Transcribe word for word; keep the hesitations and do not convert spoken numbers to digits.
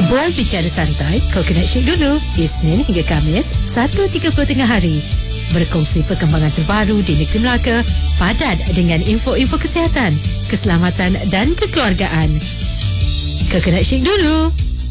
Bual bicara santai, Coconut Shake dulu. Isnin hingga Khamis, satu tiga puluh tengah hari. Berkongsi perkembangan terbaru di negeri Melaka, padat dengan info-info kesihatan, keselamatan dan kekeluargaan. Coconut Shake dulu.